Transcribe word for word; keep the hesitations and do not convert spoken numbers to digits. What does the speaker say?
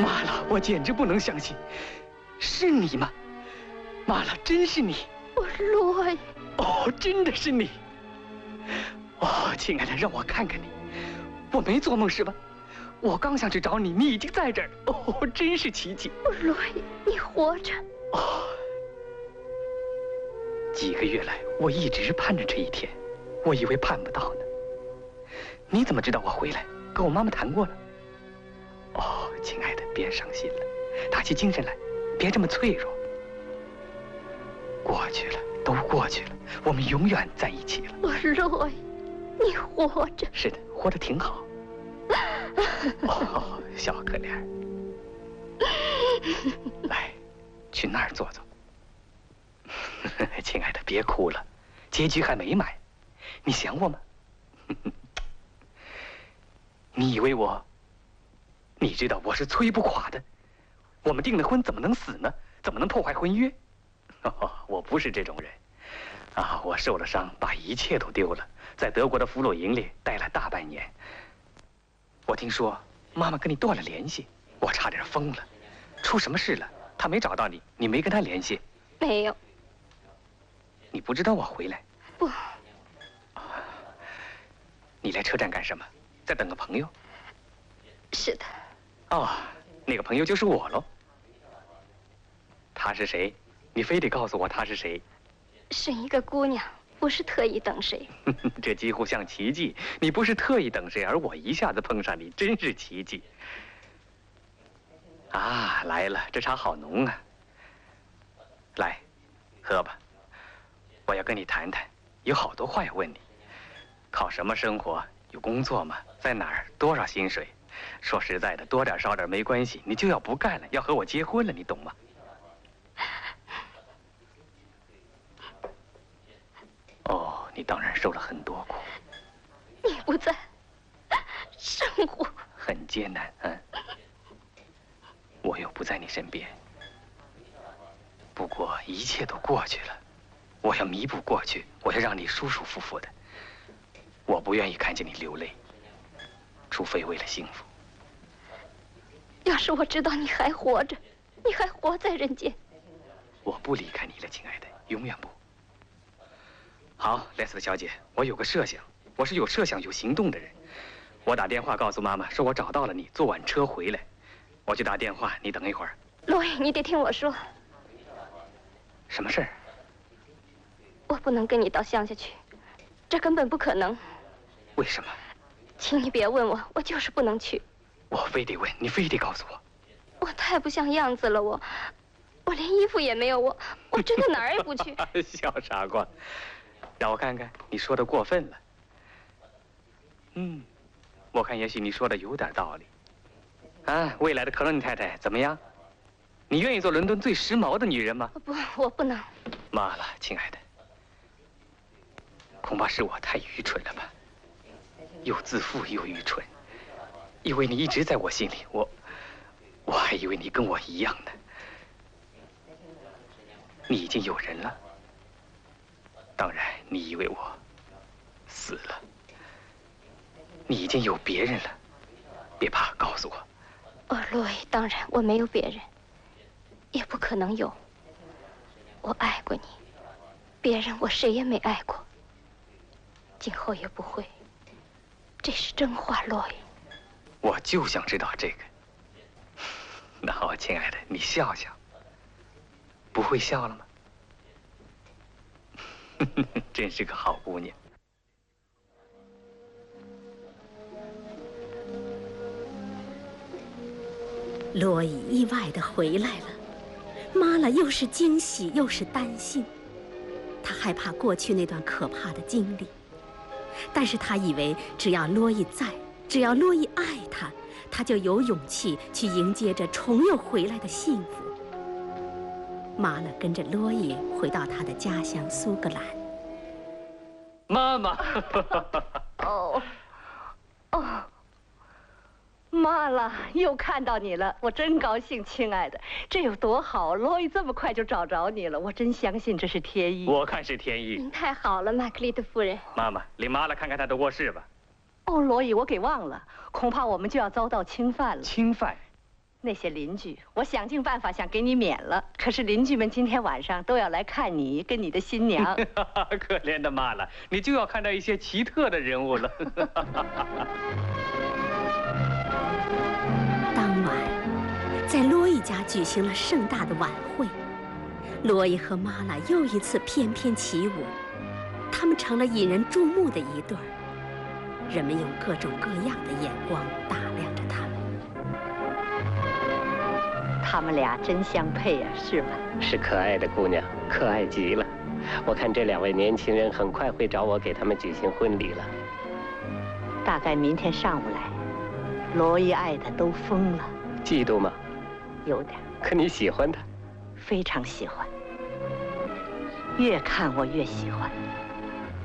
妈了，我简直不能相信，是你吗？妈了，真是你！ 我罗伊。 哦，真的是你！哦，亲爱的，让我看看你，我没做梦是吧？我刚想去找你，你已经在这儿。哦，真是奇迹！ 我罗伊，你活着。 哦，几个月来，我一直盼着这一天，我以为盼不到呢。你怎么知道我回来？跟我妈妈谈过了。哦，亲爱的，别伤心了，打起精神来，别这么脆弱。过去了，都过去了，我们永远在一起了。 我罗伊，你活着。 是的，活得挺好。哦，小可怜儿，来，去那儿坐坐。亲爱的，别哭了，结局还没买。你想我吗？你以为我？你知道我是摧不垮的。我们订了婚，怎么能死呢？怎么能破坏婚约？哦，我不是这种人。啊，我受了伤，把一切都丢了，在德国的俘虏营里待了大半年。我听说妈妈跟你断了联系，我差点疯了。出什么事了？她没找到你，你没跟她联系？ 没有。 你不知道我回来？ 不。 你来车站干什么？在等个朋友？ 是的。 哦，那个朋友就是我喽。他是谁？你非得告诉我他是谁？ 是一个姑娘，不是特意等谁。 这几乎像奇迹。你不是特意等谁，而我一下子碰上你，真是奇迹。啊，来了，这茶好浓啊。来，喝吧。我要跟你谈谈，有好多话要问你。靠什么生活？有工作吗？在哪儿？多少薪水？说实在的，多点少点没关系，你就要不干了，要和我结婚了，你懂吗？哦，你当然受了很多苦。 你不在，生活很艰难，嗯。我又不在你身边。不过一切都过去了，我要弥补过去，我要让你舒舒服服的。我不愿意看见你流泪，除非为了幸福。 要是我知道你还活着，你还活在人间， 我不离开你了，亲爱的，永远不。好，莱斯特小姐，我有个设想，我是有设想、有行动的人。我打电话告诉妈妈，说我找到了你，坐晚车回来。我去打电话，你等一会儿。 罗伊，你得听我说。 什么事儿？ 我不能跟你到乡下去，这根本不可能。 为什么？ 请你别问我，我就是不能去。 我非得问，你非得告诉我。 我太不像样子了，我，我连衣服也没有，我，我真的哪儿也不去。 小傻瓜，让我看看，你说的过分了。嗯，我看也许你说的有点道理。啊，未来的克罗尼太太怎么样？你愿意做伦敦最时髦的女人吗？ 不，我不能。 妈了，亲爱的，恐怕是我太愚蠢了吧，又自负又愚蠢，以为你一直在我心里，我，我还以为你跟我一样呢。你已经有人了，当然你以为我死了，你已经有别人了，别怕，告诉我。 哦，洛伊，当然我没有别人，也不可能有。我爱过你，别人我谁也没爱过，今后也不会。这是真话，洛伊。 我就想知道这个。那好，亲爱的，你笑笑。不会笑了吗？真是个好姑娘。 罗伊意外地回来了，妈了又是惊喜又是担心。她害怕过去那段可怕的经历，但是她以为只要罗伊在，只要罗伊爱她，她就有勇气去迎接着重又回来的幸福。妈了跟着罗伊回到她的家乡苏格兰。 妈妈。 哦，哦。妈了，又看到你了，我真高兴，亲爱的，这有多好！罗伊这么快就找着你了，我真相信这是天意。 我看是天意。 您太好了，玛格丽特夫人。 妈妈，领妈来看看她的卧室吧。 哦，罗伊，我给忘了，恐怕我们就要遭到侵犯了。 侵犯？ 那些邻居，我想尽办法想给你免了，可是邻居们今天晚上都要来看你跟你的新娘。 可怜的妈了，你就要看到一些奇特的人物了。 当晚，在罗伊家举行了盛大的晚会，罗伊和玛拉又一次翩翩起舞，他们成了引人注目的一对儿。人们用各种各样的眼光打量着他们。 他们俩真相配啊，是吧？ 是可爱的姑娘，可爱极了。我看这两位年轻人很快会找我给他们举行婚礼了。 大概明天上午来。罗伊爱的都疯了。 嫉妒吗？ 有点。 可你喜欢他？ 非常喜欢。越看我越喜欢。